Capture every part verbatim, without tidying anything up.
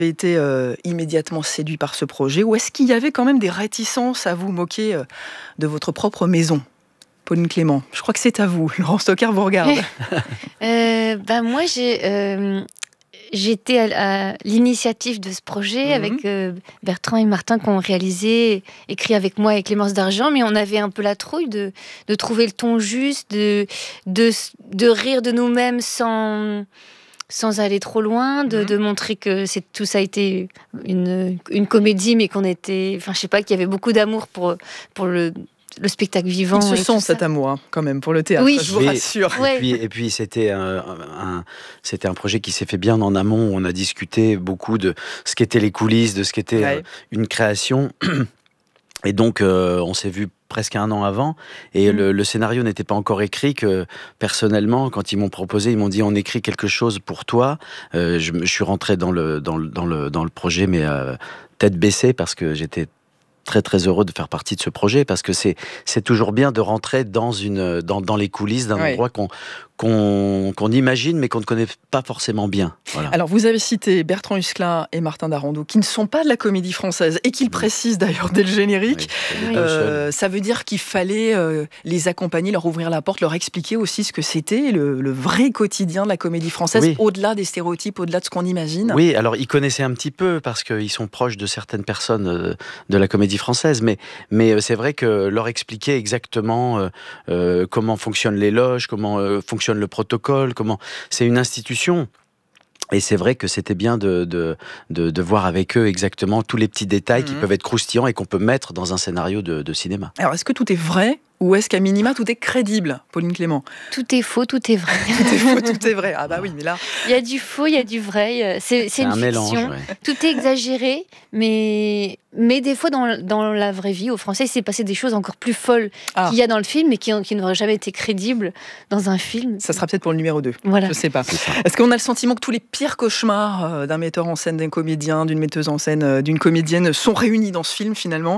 été euh, immédiatement séduit par ce projet, ou est-ce qu'il y avait quand même des réticences à vous moquer euh, de votre propre maison? Pauline Clément, je crois que c'est à vous. Laurent Stocker vous regarde. euh, ben moi, j'ai, euh, j'étais à, à l'initiative de ce projet mmh. avec euh, Bertrand et Martin qui ont réalisé, écrit avec moi et Clémence Dargent, mais on avait un peu la trouille de, de trouver le ton juste, de, de, de rire de nous-mêmes sans... sans aller trop loin, de, mmh. de montrer que c'est, tout ça a été une, une comédie, mais qu'on était... Enfin, je sais pas, qu'il y avait beaucoup d'amour pour, pour le, le spectacle vivant. Il se sent cet amour, hein, quand même, pour le théâtre, oui. je vous rassure. Et, et, puis, et puis, c'était un, un, c'était un projet qui s'est fait bien en amont. On a discuté beaucoup de ce qu'étaient les coulisses, de ce qu'était ouais. une création. Et donc, euh, on s'est vu presque un an avant, et mmh. le, le scénario n'était pas encore écrit, que personnellement, quand ils m'ont proposé, ils m'ont dit on écrit quelque chose pour toi. Euh, je, je suis rentré dans le, dans le, dans le, dans le projet, mais euh, tête baissée, parce que j'étais très très heureux de faire partie de ce projet, parce que c'est, c'est toujours bien de rentrer dans, une, dans, dans les coulisses d'un ouais. endroit qu'on, qu'on, qu'on imagine, mais qu'on ne connaît pas forcément bien. Voilà. Alors, vous avez cité Bertrand Huskla et Martin Darandou, qui ne sont pas de la comédie française, et qu'ils précisent d'ailleurs dès le générique. Oui, euh, ça veut dire qu'il fallait euh, les accompagner, leur ouvrir la porte, leur expliquer aussi ce que c'était, le, le vrai quotidien de la comédie française, oui. au-delà des stéréotypes, au-delà de ce qu'on imagine. Oui, alors ils connaissaient un petit peu, parce qu'ils sont proches de certaines personnes euh, de la comédie française, mais, mais c'est vrai que leur expliquer exactement euh, euh, comment fonctionnent les loges, comment euh, fonctionne le protocole, comment... c'est une institution. Et c'est vrai que c'était bien de, de, de, de voir avec eux exactement tous les petits détails mmh. qui peuvent être croustillants et qu'on peut mettre dans un scénario de, de cinéma. Alors, est-ce que tout est vrai, ou est-ce qu'à minima, tout est crédible, Pauline Clément? Tout est faux, tout est vrai. Tout est faux, tout est vrai. Ah bah oui, mais là... Il y a du faux, il y a du vrai. C'est, c'est, c'est une un fiction. Mélange, ouais. Tout est exagéré, mais, mais des fois, dans, dans la vraie vie, au Français, il s'est passé des choses encore plus folles ah. qu'il y a dans le film, mais qui, qui n'auraient jamais été crédibles dans un film. Ça sera peut-être pour le numéro deux. Voilà. Je sais pas. Est-ce qu'on a le sentiment que tous les pires cauchemars d'un metteur en scène, d'un comédien, d'une metteuse en scène, d'une comédienne sont réunis dans ce film, finalement?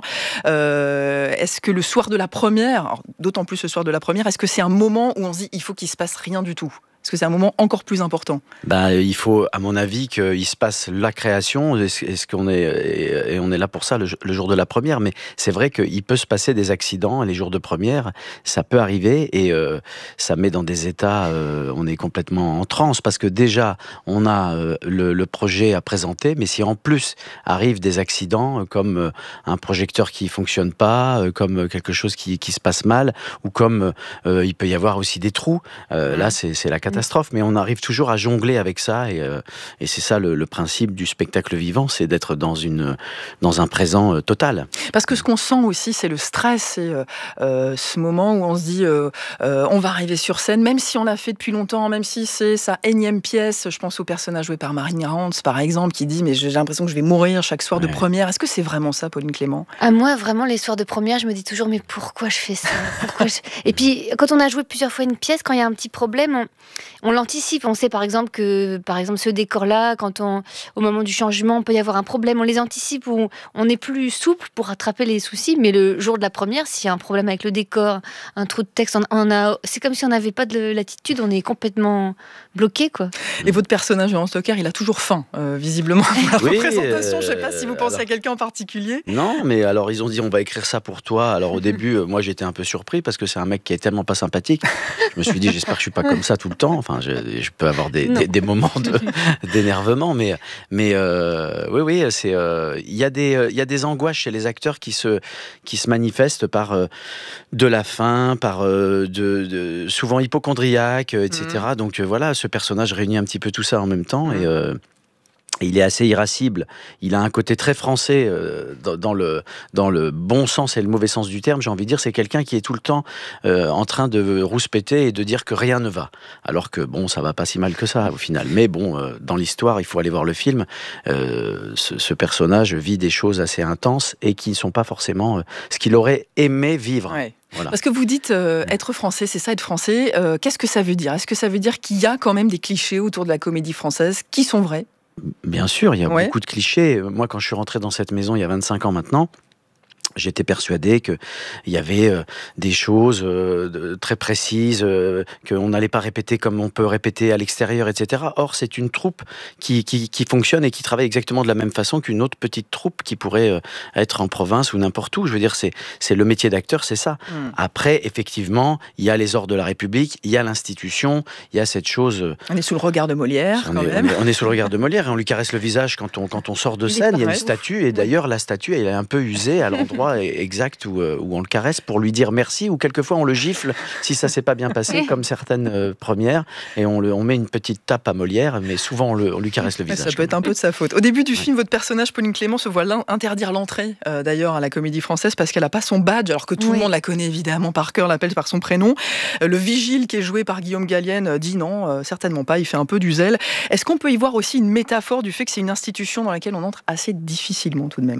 euh, Est-ce que le soir de la première, alors, d'autant plus ce soir de la première, est-ce que c'est un moment où on se dit il faut qu'il se passe rien du tout? Est-ce que c'est un moment encore plus important? Ben, il faut, à mon avis, qu'il se passe la création. Est-ce qu'on est, et on est là pour ça le, le jour de la première. Mais c'est vrai qu'il peut se passer des accidents les jours de première. Ça peut arriver et euh, ça met dans des états. Euh, on est complètement en transe parce que déjà on a euh, le, le projet à présenter. Mais si en plus arrivent des accidents comme euh, un projecteur qui fonctionne pas, euh, comme quelque chose qui, qui se passe mal, ou comme euh, il peut y avoir aussi des trous. Euh, mmh. Là, c'est, c'est la catastrophe. Catastrophe, mais on arrive toujours à jongler avec ça et, euh, et c'est ça le, le principe du spectacle vivant, c'est d'être dans, une, dans un présent euh, total. Parce que ce qu'on sent aussi, c'est le stress, c'est euh, euh, ce moment où on se dit euh, euh, on va arriver sur scène, même si on l'a fait depuis longtemps, même si c'est sa énième pièce. Je pense au personnage joué par Marine Garance, par exemple, qui dit mais j'ai l'impression que je vais mourir chaque soir ouais. de première. Est-ce que c'est vraiment ça, Pauline Clément? À moi, vraiment, les soirs de première, je me dis toujours mais pourquoi je fais ça? Pourquoi je... Et puis, quand on a joué plusieurs fois une pièce, quand il y a un petit problème, on... On l'anticipe, on sait par exemple que par exemple ce décor-là, quand on, au moment du changement, il peut y avoir un problème, on les anticipe, ou on est plus souple pour rattraper les soucis, mais le jour de la première, s'il y a un problème avec le décor, un trou de texte, on, on a, c'est comme si on n'avait pas de latitude, on est complètement bloqué, quoi. Et votre personnage, Laurent Stocker, il a toujours faim, euh, visiblement, pour la oui, représentation, euh, je ne sais pas si vous pensez alors... à quelqu'un en particulier. Non, mais alors ils ont dit on va écrire ça pour toi, alors au début, moi j'étais un peu surpris, parce que c'est un mec qui est tellement pas sympathique, je me suis dit j'espère que je suis pas comme ça tout le temps, enfin je, je peux avoir des, des, des moments de, d'énervement, mais, mais euh, oui, oui, c'est, il euh, y a des, il y a des angoisses chez les acteurs qui se, qui se manifestent par euh, de la faim, par euh, de, de, souvent hypochondriaque, et cetera. Mmh. Donc euh, voilà, ce personnage réunit un petit peu tout ça en même temps, mmh. et euh, il est assez irascible. Il a un côté très français euh, dans, dans, le, dans le bon sens et le mauvais sens du terme. J'ai envie de dire, c'est quelqu'un qui est tout le temps euh, en train de rouspéter et de dire que rien ne va. Alors que bon, ça va pas si mal que ça au final. Mais bon, euh, dans l'histoire, il faut aller voir le film. Euh, ce, ce personnage vit des choses assez intenses et qui ne sont pas forcément euh, ce qu'il aurait aimé vivre. Ouais. Voilà. Parce que vous dites euh, être français, c'est ça être français. Euh, qu'est-ce que ça veut dire? Est-ce que ça veut dire qu'il y a quand même des clichés autour de la comédie française qui sont vrais? Bien sûr, il y a ouais. beaucoup de clichés. Moi, quand je suis rentré dans cette maison il y a vingt-cinq ans maintenant, J'étais persuadé qu'il y avait euh, des choses euh, de, très précises, euh, qu'on n'allait pas répéter comme on peut répéter à l'extérieur, et cetera. Or, c'est une troupe qui, qui, qui fonctionne et qui travaille exactement de la même façon qu'une autre petite troupe qui pourrait euh, être en province ou n'importe où. Je veux dire, c'est, c'est le métier d'acteur, c'est ça. Mmh. Après, effectivement, il y a les ordres de la République, il y a l'institution, il y a cette chose... Euh, on est sous le regard de Molière, on quand est, même. On est, on est sous le regard de Molière et on lui caresse le visage quand on, quand on sort de scène. Il y a une statue, et d'ailleurs, la statue, elle est un peu usée à l'endroit exact où, où on le caresse pour lui dire merci, ou quelquefois on le gifle si ça s'est pas bien passé, comme certaines euh, premières, et on, le, on met une petite tape à Molière, mais souvent on, le, on lui caresse le visage. Ça peut être un peu de sa faute. Au début du film, votre personnage, Pauline Clément, se voit interdire l'entrée euh, d'ailleurs à la Comédie Française parce qu'elle n'a pas son badge, alors que tout oui. le monde la connaît évidemment par cœur, l'appelle par son prénom. Euh, le vigile qui est joué par Guillaume Gallienne euh, dit non, euh, certainement pas, il fait un peu du zèle. Est-ce qu'on peut y voir aussi une métaphore du fait que c'est une institution dans laquelle on entre assez difficilement tout de même ?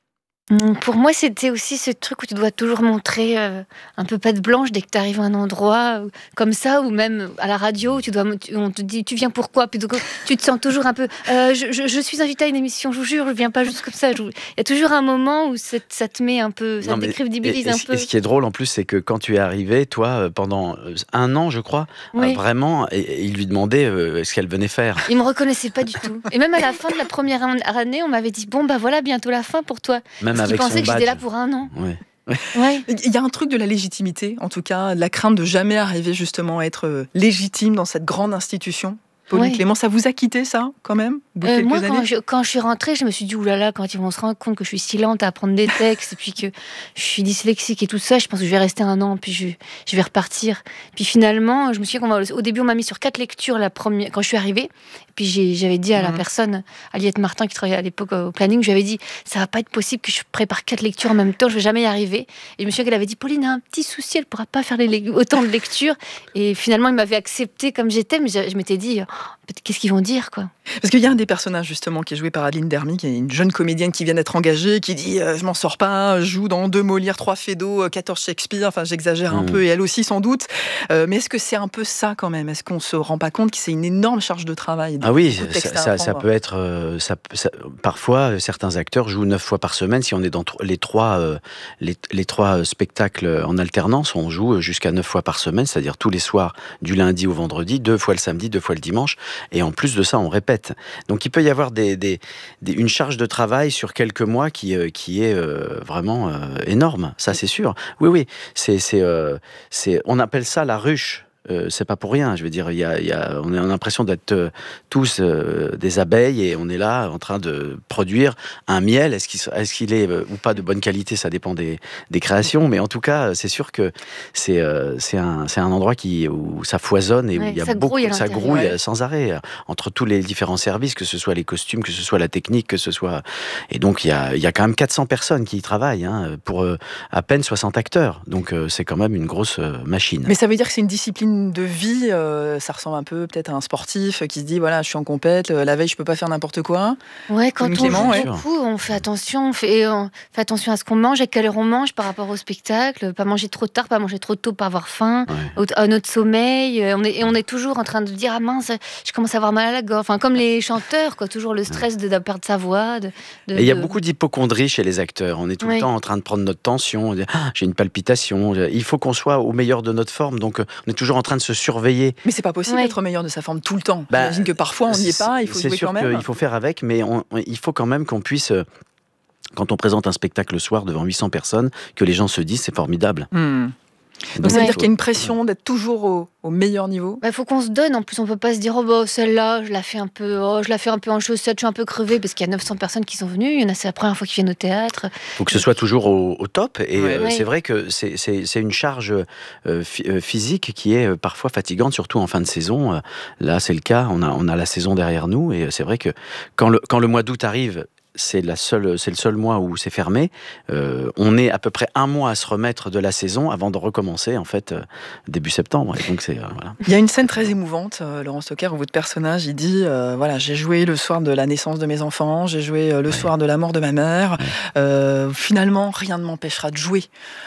Pour moi, c'était aussi ce truc où tu dois toujours montrer euh, un peu patte blanche dès que tu arrives à un endroit euh, comme ça, ou même à la radio, où tu dois, tu, on te dit tu viens pourquoi, puis tu te sens toujours un peu euh, je, je, je suis invitée à une émission, je vous jure, je viens pas juste comme ça. Je, il y a toujours un moment où ça, ça te met un peu, ça non, te décrédibilise et, et, un peu. Et ce qui est drôle en plus, c'est que quand tu es arrivé, toi, pendant un an, je crois, oui. euh, vraiment, et, et il lui demandait euh, ce qu'elle venait faire. Il me reconnaissait pas du tout. Et même à la fin de la première année, on m'avait dit bon bah voilà, bientôt la fin pour toi. Même Parce avec qu'il pensait que badge. j'étais là pour un an. Ouais. Ouais. Il y a un truc de la légitimité, en tout cas, de la crainte de jamais arriver justement à être légitime dans cette grande institution. Pauline ouais. Clément, ça vous a quitté ça, quand même, au bout de euh, quelques Moi, années quand je, quand je suis rentrée, je me suis dit, oulala, quand ils vont se rendre compte que je suis si lente à apprendre des textes, et puis que je suis dyslexique et tout ça, je pense que je vais rester un an, puis je, je vais repartir. Puis finalement, je me suis dit, va, au début, on m'a mis sur quatre lectures la première, quand je suis arrivée. Puis j'ai, j'avais dit à la mmh. personne, Aliette Martin, qui travaillait à l'époque au planning, je lui avais dit, ça va pas être possible que je prépare quatre lectures en même temps, je vais jamais y arriver. Et je me souviens qu'elle avait dit, Pauline a un petit souci, elle pourra pas faire les, autant de lectures. Et finalement, il m'avait acceptée comme j'étais, mais je, je m'étais dit, oh, qu'est-ce qu'ils vont dire, quoi. Parce qu'il y a un des personnages, justement, qui est joué par Adeline Dermy, qui est une jeune comédienne qui vient d'être engagée, qui dit euh, « je m'en sors pas, je joue dans deux Molière, trois Feydeau, quatorze Shakespeare », enfin j'exagère un mmh. peu, et elle aussi sans doute. Euh, mais est-ce que c'est un peu ça, quand même ? Est-ce qu'on se rend pas compte que c'est une énorme charge de travail ? Ah oui, ça, ça, ça peut être... Euh, ça, ça, parfois, certains acteurs jouent neuf fois par semaine. Si on est dans les trois, euh, les, les trois spectacles en alternance, on joue jusqu'à neuf fois par semaine, c'est-à-dire tous les soirs, du lundi au vendredi, deux fois le samedi, deux fois le dimanche, et en plus de ça, on répète. Donc il peut y avoir des, des, des, une charge de travail sur quelques mois qui, euh, qui est euh, vraiment euh, énorme, ça c'est sûr. Oui, oui, c'est, c'est, euh, c'est, on appelle ça la ruche. Euh, c'est pas pour rien, je veux dire, y a, y a, on a l'impression d'être euh, tous euh, des abeilles et on est là en train de produire un miel. Est-ce qu'il, est-ce qu'il est euh, ou pas de bonne qualité, ça dépend des, des créations, mais en tout cas, c'est sûr que c'est, euh, c'est, un, c'est un endroit qui, où ça foisonne et où ouais, il y a ça beaucoup, grouille ça grouille ouais. sans arrêt entre tous les différents services, que ce soit les costumes, que ce soit la technique, que ce soit... Et donc, il y a, y a quand même quatre cents personnes qui y travaillent hein, pour euh, à peine soixante acteurs. Donc, euh, c'est quand même une grosse euh, machine. Mais ça veut dire que c'est une discipline de vie, euh, ça ressemble un peu peut-être à un sportif qui se dit voilà, je suis en compète, la veille je peux pas faire n'importe quoi. Ouais, quand on Clément, joue ouais. beaucoup, on fait attention, on fait, on fait attention à ce qu'on mange, à quelle heure on mange par rapport au spectacle, pas manger trop tard, pas manger trop tôt, pas avoir faim, ouais. à notre sommeil. On est, et on est toujours en train de dire ah mince, je commence à avoir mal à la gorge. Enfin, comme les chanteurs, quoi, toujours le stress de, de perdre sa voix. De, de, et il y a de... beaucoup d'hypocondrie chez les acteurs. On est tout ouais. le temps en train de prendre notre tension. On dit, ah, j'ai une palpitation. Il faut qu'on soit au meilleur de notre forme. Donc, on est toujours en train de se surveiller. Mais c'est pas possible ouais. d'être au meilleur de sa forme tout le temps. Bah, j'imagine que parfois on n'y est pas, il faut jouer quand même. C'est sûr qu'il faut faire avec, mais on, il faut quand même qu'on puisse, quand on présente un spectacle le soir devant huit cents personnes, que les gens se disent c'est formidable. Mmh. Donc, Donc ça veut dire qu'il y a une pression d'être toujours au, au meilleur niveau. Il bah, faut qu'on se donne. En plus, on peut pas se dire oh bah celle-là, je la fais un peu, oh, je la fais un peu en chaussettes, je suis un peu crevée parce qu'il y a neuf cents personnes qui sont venues. Il y en a c'est la première fois qu'ils viennent au théâtre. Il faut que ce soit toujours au, au top. Et ouais. euh, ouais. c'est vrai que c'est, c'est, c'est une charge euh, f- physique qui est parfois fatigante, surtout en fin de saison. Là, c'est le cas. On a, on a la saison derrière nous et c'est vrai que quand le, quand le mois d'août arrive. C'est, la seule, c'est le seul mois où c'est fermé. Euh, on est à peu près un mois à se remettre de la saison avant de recommencer, en fait, euh, début septembre. Et donc c'est, euh, voilà. Il y a une scène très émouvante, euh, Laurent Stocker, où votre personnage, il dit euh, voilà, j'ai joué le soir de la naissance de mes enfants, j'ai joué euh, le ouais. soir de la mort de ma mère. Ouais. Euh, finalement, rien ne m'empêchera de jouer.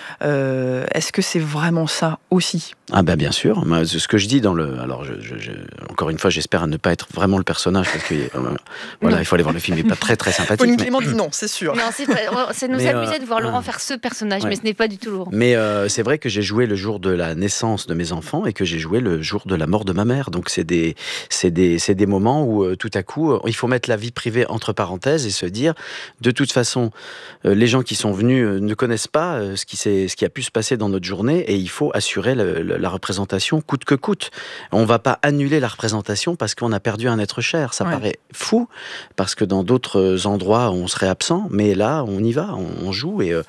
Euh, est-ce que c'est vraiment ça aussi ? Ah ben bien sûr. Moi, ce que je dis dans le... Alors, je, je, je... encore une fois, j'espère ne pas être vraiment le personnage, parce que euh, voilà, il faut aller voir le film, il n'est pas très très sympathique. Pauline mais... Clément dit non, c'est sûr. Non, c'est, pas... ça nous mais amusait euh... de voir Laurent faire ce personnage, ouais. mais ce n'est pas du tout Laurent. Mais euh, c'est vrai que j'ai joué le jour de la naissance de mes enfants et que j'ai joué le jour de la mort de ma mère. Donc c'est des, c'est des, c'est des moments où euh, tout à coup, euh, il faut mettre la vie privée entre parenthèses et se dire, de toute façon, euh, les gens qui sont venus euh, ne connaissent pas euh, ce, qui s'est, ce qui a pu se passer dans notre journée et il faut assurer le, le, la représentation coûte que coûte. On ne va pas annuler la représentation parce qu'on a perdu un être cher. Ça ouais. paraît fou parce que dans d'autres endroits, on serait absent, mais là, on y va, on, on joue et... Euh,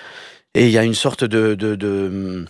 Et il y a une sorte de, de, de,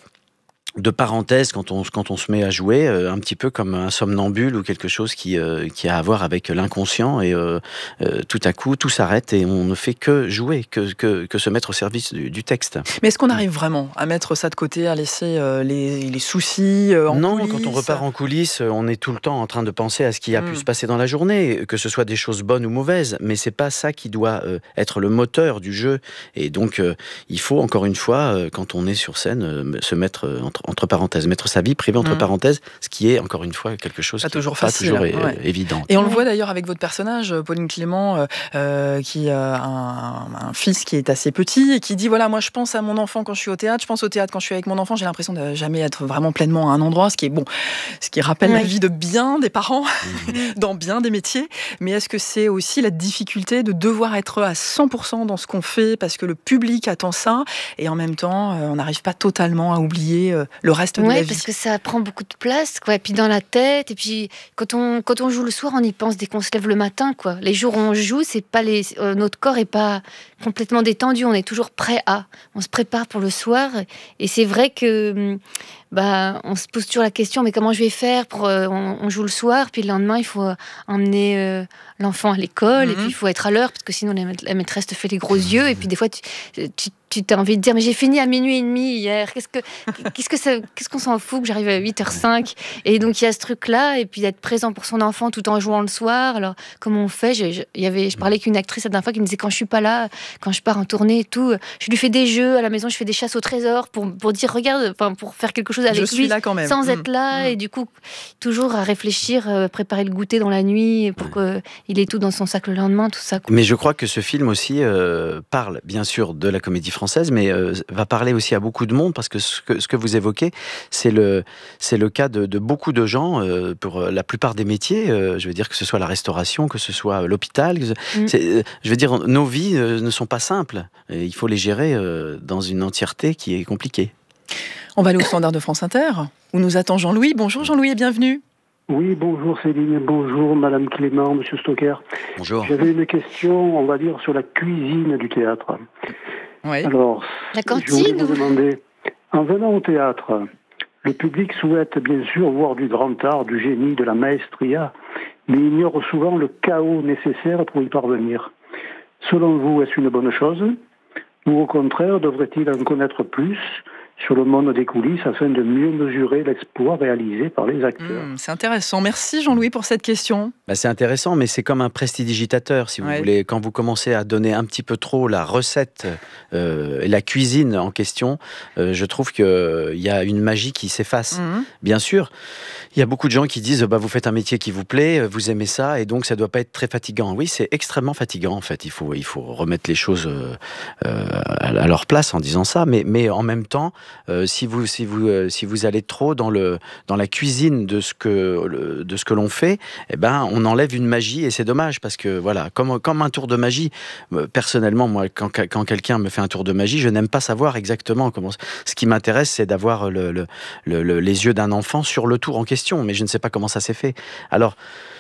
de parenthèse quand on, quand on se met à jouer, euh, un petit peu comme un somnambule ou quelque chose qui, euh, qui a à voir avec l'inconscient. Et euh, euh, tout à coup, tout s'arrête et on ne fait que jouer, que, que, que se mettre au service du, du texte. Mais est-ce qu'on arrive vraiment à mettre ça de côté, à laisser euh, les, les soucis euh, en non, coulisses ? Quand on repart en coulisses, on est tout le temps en train de penser à ce qui a mmh. pu se passer dans la journée, que ce soit des choses bonnes ou mauvaises. Mais c'est pas ça qui doit euh, être le moteur du jeu. Et donc, euh, il faut encore une fois, euh, quand on est sur scène, euh, se mettre euh, entre, entre parenthèses, mettre sa vie privée entre mmh. parenthèses, ce qui est encore une fois quelque chose pas qui toujours n'est pas facile, toujours ouais. é- évident. Et on le voit d'ailleurs avec votre personnage, Pauline Clément, euh, qui a un, un fils qui est assez petit et qui dit voilà, moi je pense à mon enfant quand je suis au théâtre, je pense au théâtre quand je suis avec mon enfant, j'ai l'impression de jamais être vraiment pleinement à un endroit, ce qui est bon, ce qui rappelle ouais. la vie de bien des parents mmh. dans bien des métiers. Mais est-ce que c'est aussi la difficulté de devoir être à cent pour cent dans ce qu'on fait parce que le public attend ça et en même temps, on n'arrive pas totalement à oublier le reste de ouais, la vie. Parce que ça prend beaucoup de place, quoi. Et puis dans la tête, et puis quand on, quand on joue le soir, on y pense dès qu'on se lève le matin, quoi. Les jours où on joue, c'est pas les, euh, notre corps est pas complètement détendu, on est toujours prêt à. On se prépare pour le soir, et c'est vrai que bah, on se pose toujours la question, mais comment je vais faire pour, euh, on, on joue le soir, puis le lendemain, il faut emmener euh, l'enfant à l'école, mm-hmm. et puis il faut être à l'heure, parce que sinon la maîtresse te fait les gros yeux, et puis des fois, tu, tu tu as envie de dire mais j'ai fini à minuit et demi hier, qu'est-ce que qu'est-ce que ça, qu'est-ce qu'on s'en fout que j'arrive à huit heures cinq, et donc il y a ce truc là, et puis d'être présent pour son enfant tout en jouant le soir. Alors comment on fait? je, je, y avait, je parlais avec une actrice la dernière fois qui me disait quand je suis pas là, quand je pars en tournée et tout, je lui fais des jeux à la maison, je fais des chasses au trésor pour, pour dire regarde, enfin pour faire quelque chose avec je lui suis là quand même. sans mmh. être là, mmh. et du coup toujours à réfléchir, euh, préparer le goûter dans la nuit pour ouais. qu'il ait tout dans son sac le lendemain, tout ça, quoi. Mais je crois que ce film aussi euh, parle bien sûr de la comédie française, mais euh, va parler aussi à beaucoup de monde, parce que ce que, ce que vous évoquez, c'est le, c'est le cas de, de beaucoup de gens, euh, pour la plupart des métiers, euh, je veux dire que ce soit la restauration, que ce soit l'hôpital, mmh. c'est, je veux dire, nos vies euh, ne sont pas simples, et il faut les gérer euh, dans une entièreté qui est compliquée. On va aller au standard de France Inter, où nous attend Jean-Louis. Bonjour Jean-Louis et bienvenue. Oui, bonjour Céline, bonjour Madame Clément, Monsieur Stocker. Bonjour. J'avais une question, on va dire, sur la cuisine du théâtre. Oui. Alors, la cantine, je voulais vous demander, en venant au théâtre, le public souhaite bien sûr voir du grand art, du génie, de la maestria, mais ignore souvent le chaos nécessaire pour y parvenir. Selon vous, est-ce une bonne chose? Ou au contraire, devrait-il en connaître plus sur le monde des coulisses afin de mieux mesurer l'exploit réalisé par les acteurs? Mmh, c'est intéressant. Merci Jean-Louis pour cette question. Bah, c'est intéressant, mais c'est comme un prestidigitateur, si vous ouais. voulez. Quand vous commencez à donner un petit peu trop la recette euh, et la cuisine en question, euh, je trouve qu'il euh, y a une magie qui s'efface. Mmh. Bien sûr, il y a beaucoup de gens qui disent bah, vous faites un métier qui vous plaît, vous aimez ça, et donc ça ne doit pas être très fatigant. Oui, c'est extrêmement fatigant, en fait. Il faut, il faut remettre les choses euh, euh, à leur place en disant ça, mais, mais en même temps, Euh, si vous si vous euh, si vous allez trop dans le dans la cuisine de ce que le, de ce que l'on fait, eh ben on enlève une magie, et c'est dommage, parce que voilà, comme comme un tour de magie. Euh, personnellement, moi, quand quand quelqu'un me fait un tour de magie, je n'aime pas savoir exactement comment. Ce qui m'intéresse, c'est d'avoir le, le, le, le les yeux d'un enfant sur le tour en question, mais je ne sais pas comment ça s'est fait. Alors.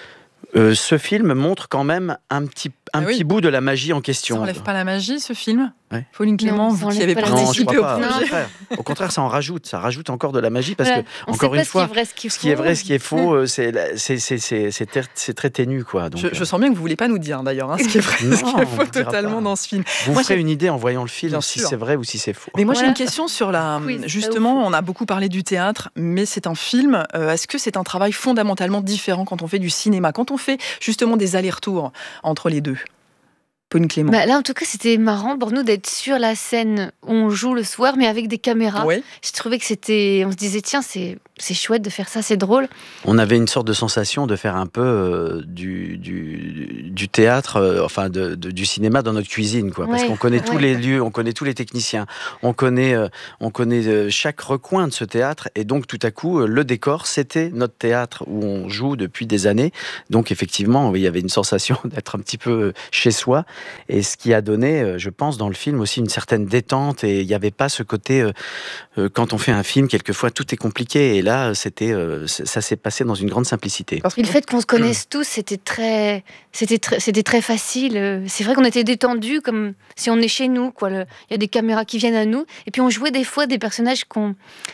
Euh, ce film montre quand même un petit, un ah oui. petit bout de la magie en question. Ça n'enlève pas la magie, ce film? Ouais. Pauline Clément, non, vous qui avez participé au projet. Au contraire. Au contraire, ça en rajoute. Ça rajoute encore de la magie, parce ouais. que, encore une fois, ce qui, ce qui est vrai, ce qui est faux, c'est, c'est, c'est, c'est, c'est, ter- c'est très ténu, quoi. Donc, je, je sens bien que vous ne voulez pas nous dire, d'ailleurs, hein, ce qui est vrai, non, ce qui est faux totalement pas. Dans ce film. Vous moi, ferez j'ai... une idée en voyant le film, bien si sûr. C'est vrai ou si c'est faux. Mais moi, voilà. j'ai une question sur la... Oui, justement, on a beaucoup parlé du théâtre, mais c'est un film. Euh, est-ce que c'est un travail fondamentalement différent quand on fait du cinéma, quand on fait justement des allers-retours entre les deux? Pauline Clément. Bah là, en tout cas, c'était marrant pour nous d'être sur la scène où on joue le soir, mais avec des caméras. Oui. Je trouvais que c'était... On se disait, tiens, c'est, c'est chouette de faire ça, c'est drôle. On avait une sorte de sensation de faire un peu euh, du, du, du théâtre, euh, enfin de, de, du cinéma dans notre cuisine, quoi. Parce ouais, qu'on connaît ouais. tous les lieux, on connaît tous les techniciens, on connaît, euh, on connaît euh, chaque recoin de ce théâtre. Et donc, tout à coup, euh, le décor, c'était notre théâtre où on joue depuis des années. Donc, effectivement, il y avait une sensation d'être un petit peu chez soi. Et ce qui a donné, je pense, dans le film aussi une certaine détente, et il n'y avait pas ce côté, euh, euh, quand on fait un film, quelquefois tout est compliqué, et là, c'était, euh, ça s'est passé dans une grande simplicité. Et le fait qu'on se connaisse tous, c'était très, c'était très, c'était très facile. C'est vrai qu'on était détendus, comme si on est chez nous, quoi. Il y a des caméras qui viennent à nous, et puis on jouait des fois des personnages qu'on...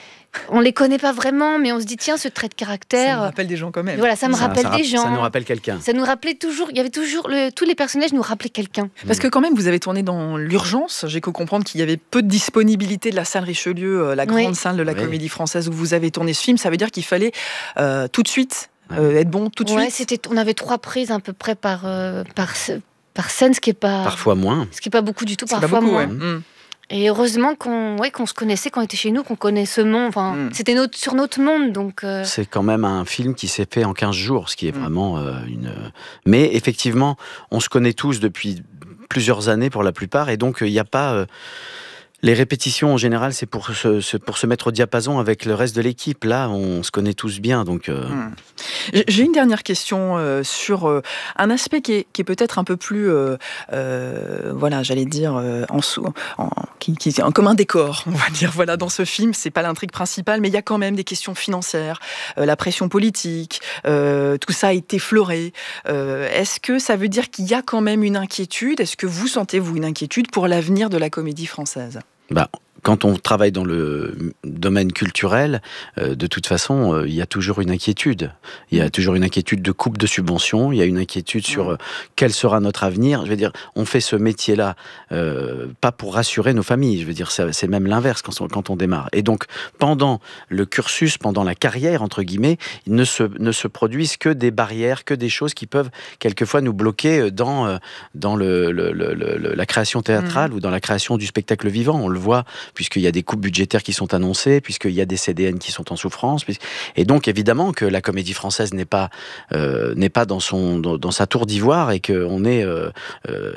On les connaît pas vraiment, mais on se dit, tiens, ce trait de caractère... Ça me rappelle des gens quand même. Voilà, ça me Ça, rappelle ça, des gens. Ça nous rappelle quelqu'un. Ça nous rappelait toujours... Il y avait toujours... Le, tous les personnages nous rappelaient quelqu'un. Parce que quand même, vous avez tourné dans l'urgence. J'ai cru comprendre qu'il y avait peu de disponibilité de la salle Richelieu, la grande oui. salle de la oui. Comédie Française où vous avez tourné ce film. Ça veut dire qu'il fallait euh, tout de suite euh, être bon, tout de ouais, suite. C'était, on avait trois prises à peu près par, euh, par, par scène, ce qui est pas... Parfois moins. Ce qui est pas beaucoup du tout, C'est parfois pas beaucoup, moins. ouais. Mmh. Et heureusement qu'on, ouais, qu'on se connaissait, qu'on était chez nous, qu'on connaît ce monde. Enfin, mm. C'était notre, sur notre monde. Donc, euh... c'est quand même un film qui s'est fait en quinze jours, ce qui est mm. vraiment euh, une... Mais effectivement, on se connaît tous depuis plusieurs années pour la plupart, et donc il n'y a pas... Euh... Les répétitions, en général, c'est pour se, se, pour se mettre au diapason avec le reste de l'équipe. Là, on se connaît tous bien. Donc, euh... mmh. J'ai une dernière question euh, sur euh, un aspect qui est, qui est peut-être un peu plus, euh, euh, voilà, j'allais dire, euh, en, en, qui, qui est comme un décor, on va dire. Voilà, dans ce film, c'est pas l'intrigue principale, mais il y a quand même des questions financières, euh, la pression politique, euh, tout ça a été effleuré. Euh, est-ce que ça veut dire qu'il y a quand même une inquiétude ? Est-ce que vous sentez, vous, une inquiétude pour l'avenir de la Comédie Française ? Bah, quand on travaille dans le domaine culturel, euh, de toute façon, euh, il y a toujours une inquiétude. Il y a toujours une inquiétude de coupe de subventions, il y a une inquiétude sur euh, quel sera notre avenir. Je veux dire, on fait ce métier-là euh, pas pour rassurer nos familles. Je veux dire, c'est, c'est même l'inverse quand on, quand on démarre. Et donc, pendant le cursus, pendant la carrière, entre guillemets, il ne se, ne se produisent que des barrières, que des choses qui peuvent quelquefois nous bloquer dans, dans le, le, le, le, la création théâtrale mmh. ou dans la création du spectacle vivant. On le voit puisqu'il y a des coupes budgétaires qui sont annoncées, puisqu'il y a des C D N qui sont en souffrance. Et donc, évidemment, que la Comédie Française n'est pas, euh, n'est pas dans, son, dans, dans sa tour d'ivoire et qu'on est euh, euh,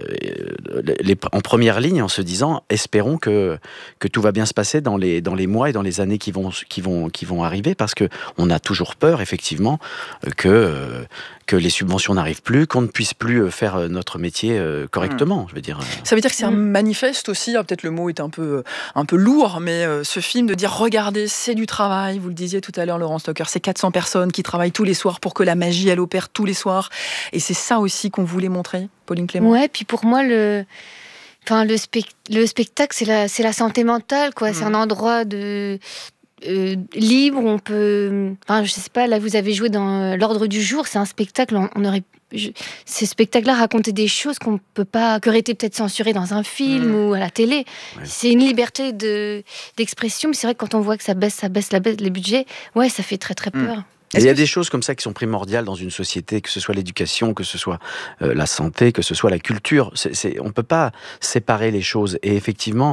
les, en première ligne en se disant, espérons que, que tout va bien se passer dans les, dans les mois et dans les années qui vont, qui vont, qui vont arriver, parce qu'on a toujours peur, effectivement, que... Euh, que les subventions n'arrivent plus, qu'on ne puisse plus faire notre métier correctement, je veux dire. Ça veut dire que c'est un manifeste aussi, peut-être le mot est un peu, un peu lourd, mais ce film de dire, regardez, c'est du travail, vous le disiez tout à l'heure, Laurent Stocker, c'est quatre cents personnes qui travaillent tous les soirs pour que la magie, elle opère tous les soirs, et c'est ça aussi qu'on voulait montrer, Pauline Clément. Ouais, puis pour moi, le... Enfin, le, spect... le spectacle, c'est la, c'est la santé mentale, quoi. Mmh. C'est un endroit de... Euh, libre, on peut... Enfin, je sais pas, là, vous avez joué dans l'ordre du jour, c'est un spectacle, on, on aurait... Je, ces spectacles-là racontaient des choses qu'on peut pas... qui auraient été peut-être censurées dans un film mmh. ou à la télé. Ouais. C'est une liberté de, d'expression, mais c'est vrai que quand on voit que ça baisse, ça baisse, la baisse les budgets, ouais, ça fait très, très peur. Mmh. Il y a des choses comme ça qui sont primordiales dans une société, que ce soit l'éducation, que ce soit euh, la santé, que ce soit la culture. C'est, c'est, on ne peut pas séparer les choses. Et effectivement...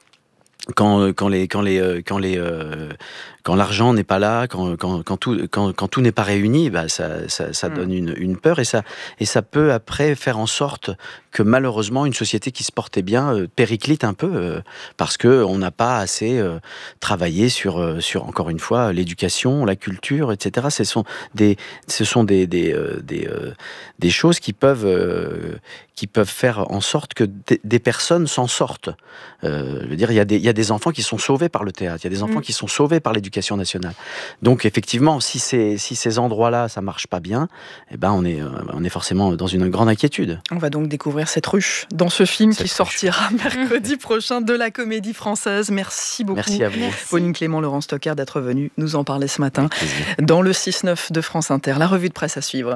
Quand, quand les quand les quand les euh, quand l'argent n'est pas là, quand quand quand tout quand, quand tout n'est pas réuni, bah ça ça, ça mmh. donne une, une peur et ça et ça peut après faire en sorte que malheureusement une société qui se portait bien euh, périclite un peu euh, parce que on n'a pas assez euh, travaillé sur euh, sur encore une fois l'éducation, la culture, et cetera. Ce sont des ce sont des des euh, des, euh, des choses qui peuvent euh, qui peuvent faire en sorte que des, des personnes s'en sortent. Euh, je veux dire, il y a des il y a des enfants qui sont sauvés par le théâtre, il y a des enfants mmh. qui sont sauvés par l'éducation nationale. Donc effectivement, si ces si ces endroits-là ça marche pas bien, eh ben on est on est forcément dans une grande inquiétude. On va donc découvrir cette ruche dans ce film cette qui sortira ruche. mercredi prochain de la Comédie Française. Merci beaucoup. Merci à vous. Merci. Pauline Clément, Laurent Stocker d'être venus nous en parler ce matin dans le six neuf de France Inter. La revue de presse à suivre.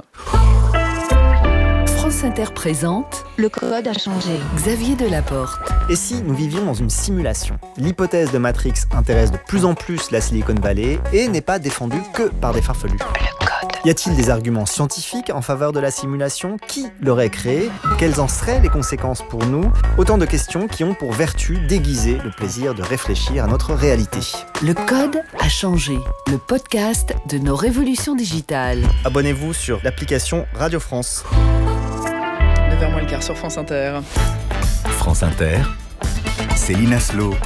France Inter présente Le code a changé. Xavier Delaporte. Et si nous vivions dans une simulation ? L'hypothèse de Matrix intéresse de plus en plus la Silicon Valley et n'est pas défendue que par des farfelus. Le code Y a-t-il des arguments scientifiques en faveur de la simulation ? Qui l'aurait créée ? Quelles en seraient les conséquences pour nous ? Autant de questions qui ont pour vertu d'aiguiser le plaisir de réfléchir à notre réalité. Le code a changé. Le podcast de nos révolutions digitales. Abonnez-vous sur l'application Radio France. neuf heures moins le quart sur France Inter. France Inter, Céline Aslo,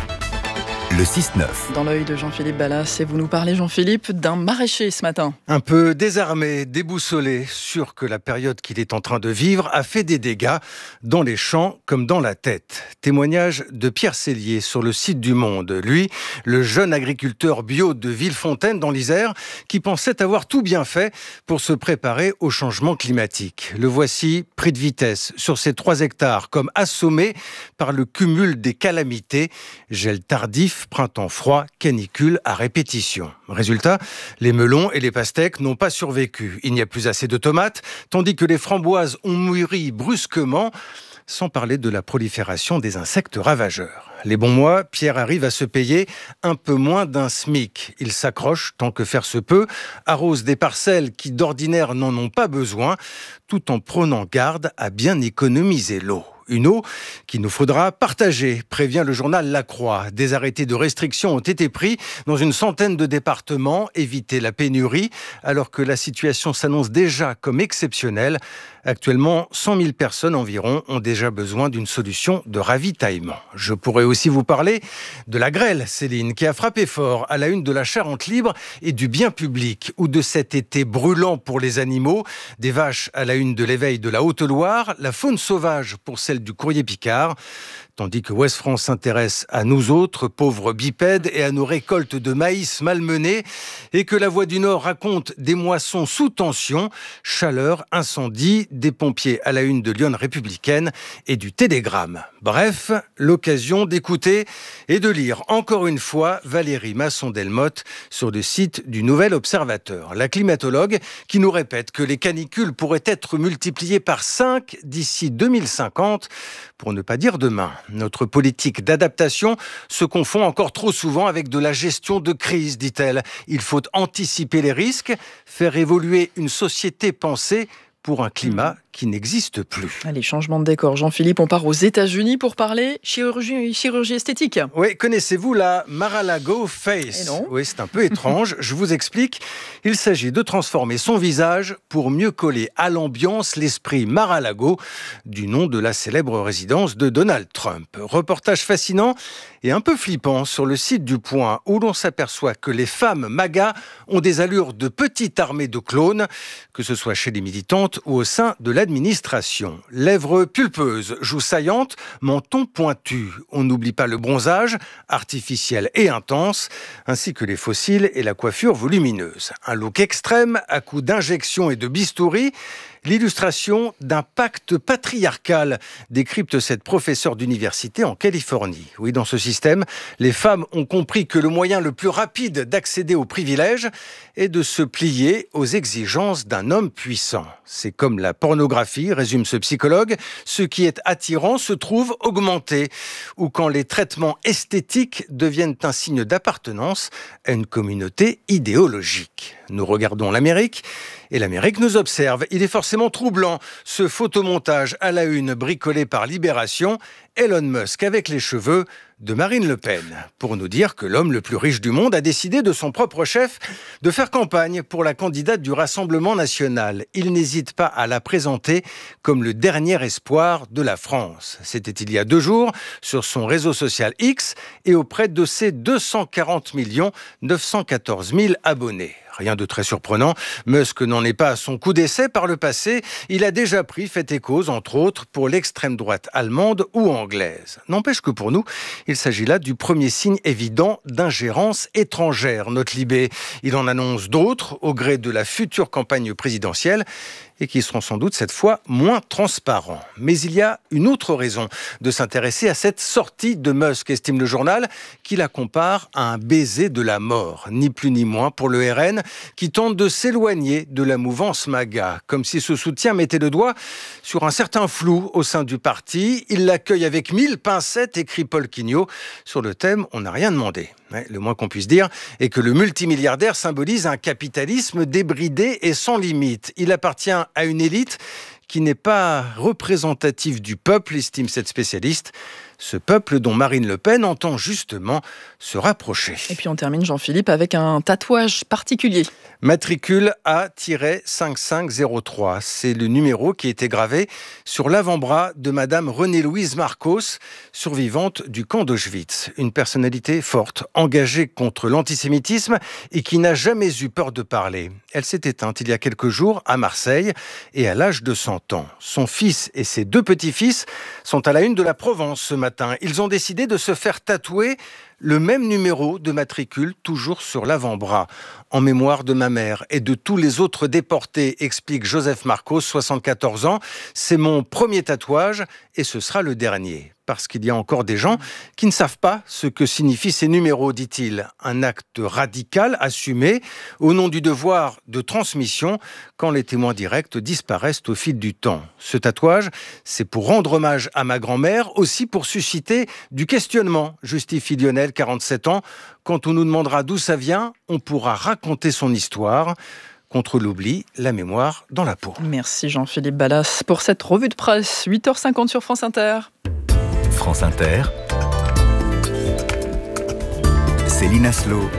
le six neuf. Dans l'œil de Jean-Philippe Ballas, et vous nous parlez, Jean-Philippe, d'un maraîcher ce matin. Un peu désarmé, déboussolé, sûr que la période qu'il est en train de vivre a fait des dégâts dans les champs comme dans la tête. Témoignage de Pierre Cellier sur le site du Monde. Lui, le jeune agriculteur bio de Villefontaine dans l'Isère, qui pensait avoir tout bien fait pour se préparer au changement climatique. Le voici pris de vitesse sur ses trois hectares, comme assommé par le cumul des calamités, gel tardif, printemps froid, canicule à répétition. Résultat, les melons et les pastèques n'ont pas survécu. Il n'y a plus assez de tomates, tandis que les framboises ont mûri brusquement, sans parler de la prolifération des insectes ravageurs. Les bons mois, Pierre arrive à se payer un peu moins d'un SMIC. Il s'accroche tant que faire se peut, arrose des parcelles qui d'ordinaire n'en ont pas besoin, tout en prenant garde à bien économiser l'eau. Une eau qu'il nous faudra partager, prévient le journal La Croix. Des arrêtés de restriction ont été pris dans une centaine de départements, éviter la pénurie, alors que la situation s'annonce déjà comme exceptionnelle. Actuellement, cent mille personnes environ ont déjà besoin d'une solution de ravitaillement. Je pourrais aussi vous parler de la grêle, Céline, qui a frappé fort à la une de la Charente libre et du bien public, ou de cet été brûlant pour les animaux, des vaches à la une de l'éveil de la Haute-Loire, la faune sauvage pour celle du Courrier Picard, tandis que Ouest France s'intéresse à nous autres, pauvres bipèdes, et à nos récoltes de maïs malmenées, et que la Voix du Nord raconte des moissons sous tension, chaleur, incendie, des pompiers à la une de Lyon Républicaine et du Télégramme. Bref, l'occasion d'écouter et de lire encore une fois Valérie Masson-Delmotte sur le site du Nouvel Observateur. La climatologue qui nous répète que les canicules pourraient être multipliées par cinq d'ici deux mille cinquante, pour ne pas dire demain. Notre politique d'adaptation se confond encore trop souvent avec de la gestion de crise, dit-elle. Il faut anticiper les risques, faire évoluer une société pensée pour un climat qui n'existe plus. Allez, changement de décor. Jean-Philippe, on part aux États-Unis pour parler chirurgie, chirurgie esthétique. Oui, connaissez-vous la Mar-a-Lago Face ? Et non. Oui, c'est un peu étrange. Je vous explique. Il s'agit de transformer son visage pour mieux coller à l'ambiance l'esprit Mar-a-Lago, du nom de la célèbre résidence de Donald Trump. Reportage fascinant et un peu flippant sur le site du Point, où l'on s'aperçoit que les femmes MAGA ont des allures de petite armée de clones, que ce soit chez les militantes ou au sein de l'administration. Lèvres pulpeuses, joues saillantes, menton pointu. On n'oublie pas le bronzage, artificiel et intense, ainsi que les fossiles et la coiffure volumineuse. Un look extrême, à coups d'injections et de bistouri. L'illustration d'un pacte patriarcal, décrypte cette professeure d'université en Californie. Oui, dans ce système, les femmes ont compris que le moyen le plus rapide d'accéder aux privilèges est de se plier aux exigences d'un homme puissant. C'est comme la pornographie, résume ce psychologue, ce qui est attirant se trouve augmenté, ou quand les traitements esthétiques deviennent un signe d'appartenance à une communauté idéologique. Nous regardons l'Amérique, et l'Amérique nous observe. Il est forcément troublant, ce photomontage à la une bricolé par Libération, Elon Musk avec les cheveux de Marine Le Pen, pour nous dire que l'homme le plus riche du monde a décidé de son propre chef de faire campagne pour la candidate du Rassemblement national. Il n'hésite pas à la présenter comme le dernier espoir de la France. C'était il y a deux jours sur son réseau social X et auprès de ses deux cent quarante millions neuf cent quatorze mille abonnés. Rien de très surprenant, Musk n'en est pas à son coup d'essai par le passé. Il a déjà pris fait et cause, entre autres, pour l'extrême droite allemande ou anglaise. N'empêche que pour nous, il s'agit là du premier signe évident d'ingérence étrangère, note Libé. Il en annonce d'autres au gré de la future campagne présidentielle et qui seront sans doute cette fois moins transparents. Mais il y a une autre raison de s'intéresser à cette sortie de Musk, estime le journal, qui la compare à un baiser de la mort, ni plus ni moins pour le R N, qui tente de s'éloigner de la mouvance MAGA, comme si ce soutien mettait le doigt sur un certain flou au sein du parti. Il l'accueille avec mille pincettes, écrit Paul Quignot. radio sur le thème « On n'a rien demandé ». Le moins qu'on puisse dire est que le multimilliardaire symbolise un capitalisme débridé et sans limite. Il appartient à une élite qui n'est pas représentative du peuple, estime cette spécialiste. Ce peuple dont Marine Le Pen entend justement se rapprocher. Et puis on termine, Jean-Philippe, avec un tatouage particulier. Matricule A cinq cinq zéro trois. C'est le numéro qui était gravé sur l'avant-bras de Madame Renée-Louise Marcos, survivante du camp d'Auschwitz. Une personnalité forte, engagée contre l'antisémitisme et qui n'a jamais eu peur de parler. Elle s'est éteinte il y a quelques jours à Marseille et à l'âge de cent ans. Son fils et ses deux petits-fils sont à la une de la Provence ce matin. Ils ont décidé de se faire tatouer le même numéro de matricule, toujours sur l'avant-bras. En mémoire de ma mère et de tous les autres déportés, explique Joseph Marcos, soixante-quatorze ans. C'est mon premier tatouage et ce sera le dernier. Parce qu'il y a encore des gens qui ne savent pas ce que signifient ces numéros, dit-il. Un acte radical, assumé, au nom du devoir de transmission, quand les témoins directs disparaissent au fil du temps. Ce tatouage, c'est pour rendre hommage à ma grand-mère, aussi pour susciter du questionnement, justifie Lionel, quarante-sept ans. Quand on nous demandera d'où ça vient, on pourra raconter son histoire. Contre l'oubli, la mémoire dans la peau. Merci Jean-Philippe Ballas pour cette revue de presse. huit heures cinquante sur France Inter. France Inter, Céline Aslo,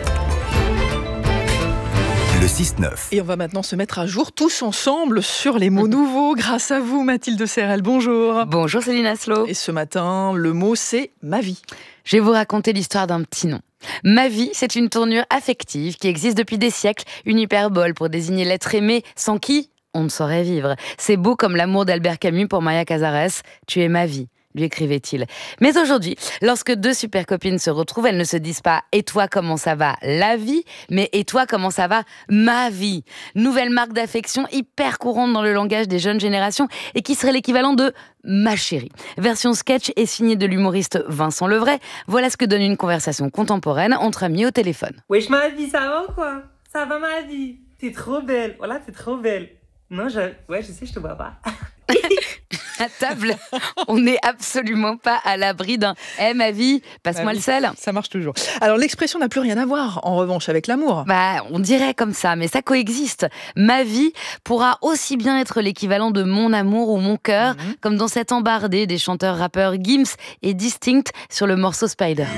le six neuf. Et on va maintenant se mettre à jour tous ensemble sur les mots nouveaux. Grâce à vous, Mathilde Serrel, bonjour. Bonjour Céline Aslo. Et ce matin, le mot c'est « ma vie ». Je vais vous raconter l'histoire d'un petit nom. Ma vie, c'est une tournure affective qui existe depuis des siècles, une hyperbole pour désigner l'être aimé sans qui on ne saurait vivre. C'est beau comme l'amour d'Albert Camus pour Maria Cazares. Tu es ma vie, lui écrivait-il. Mais aujourd'hui, lorsque deux super copines se retrouvent, elles ne se disent pas « Et toi, comment ça va, la vie ?» mais « Et toi, comment ça va, ma vie ?» Nouvelle marque d'affection hyper courante dans le langage des jeunes générations et qui serait l'équivalent de « ma chérie ». Version sketch et signée de l'humoriste Vincent Levray. Voilà ce que donne une conversation contemporaine entre amis au téléphone. Wesh ma vie, ça va ou quoi? Ça va ma vie? T'es trop belle, voilà, t'es trop belle. Non, je... ouais, je sais, je te vois pas. À table, on n'est absolument pas à l'abri d'un « Eh ma vie, passe-moi bah oui, le sel ». Ça marche toujours. Alors l'expression n'a plus rien à voir, en revanche, avec l'amour. Bah, on dirait comme ça, mais ça coexiste. Ma vie pourra aussi bien être l'équivalent de mon amour ou mon cœur, mmh. comme dans cette embardée des chanteurs-rappeurs Gims et Distinct sur le morceau Spider.